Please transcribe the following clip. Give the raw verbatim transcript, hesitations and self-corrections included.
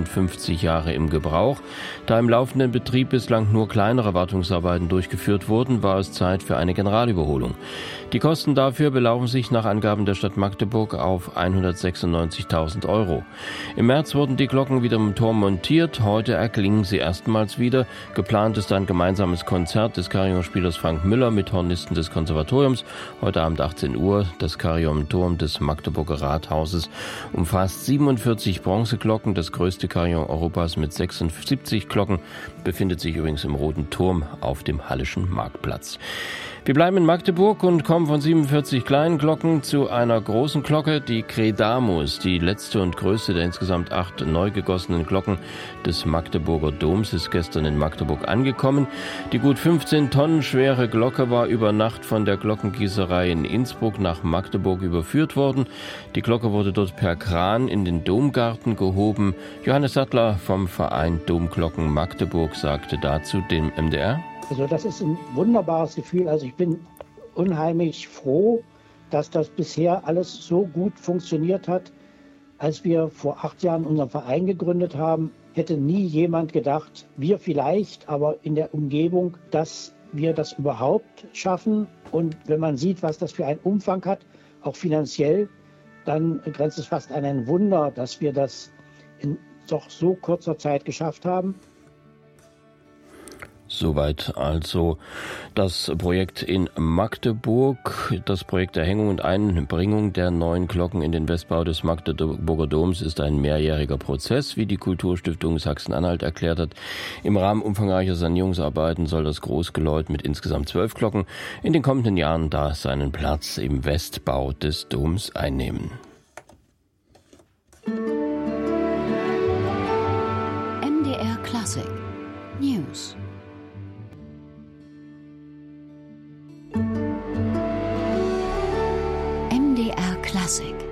hundertachtundfünfzig Jahre im Gebrauch. Da im laufenden Betrieb bislang nur kleinere Wartungsarbeiten durchgeführt wurden, war es Zeit für eine Generalüberholung. Die Kosten dafür belaufen sich nach Angaben der Stadt Magdeburg auf hundertsechsundneunzigtausend Euro. Im März wurden die Glocken wieder im Turm montiert. Heute erklingen sie erstmals wieder. Geplant ist ein gemeinsames Konzert des Carillon-Spielers Frank Müller mit Hornisten des Konservatoriums. Heute Abend achtzehn Uhr. Das Carillon im Turm des Magdeburger Rathauses umfasst siebenundvierzig Bronzeglocken. Das größte Carillon Europas mit sechsundsiebzig Glocken befindet sich übrigens im Roten Turm auf dem Hallischen Marktplatz. Wir bleiben in Magdeburg und kommen von siebenundvierzig kleinen Glocken zu einer großen Glocke. Die Credamus, die letzte und größte der insgesamt acht neu gegossenen Glocken des Magdeburger Doms, ist gestern in Magdeburg angekommen. Die gut fünfzehn Tonnen schwere Glocke war über Nacht von der Glockengießerei in Innsbruck nach Magdeburg überführt worden. Die Glocke wurde dort per Kran in den Domgarten gehoben. Johannes Sattler vom Verein Domglocken Magdeburg sagte dazu dem M D R: Also das ist ein wunderbares Gefühl. Also ich bin unheimlich froh, dass das bisher alles so gut funktioniert hat. Als wir vor acht Jahren unseren Verein gegründet haben, hätte nie jemand gedacht, wir vielleicht, aber in der Umgebung, dass wir das überhaupt schaffen. Und wenn man sieht, was das für einen Umfang hat, auch finanziell, dann grenzt es fast an ein Wunder, dass wir das in doch so kurzer Zeit geschafft haben. Soweit also das Projekt in Magdeburg. Das Projekt Erhängung und Einbringung der neuen Glocken in den Westbau des Magdeburger Doms ist ein mehrjähriger Prozess, wie die Kulturstiftung Sachsen-Anhalt erklärt hat. Im Rahmen umfangreicher Sanierungsarbeiten soll das Großgeläut mit insgesamt zwölf Glocken in den kommenden Jahren da seinen Platz im Westbau des Doms einnehmen. M D R Klassik News. M D R Klassik.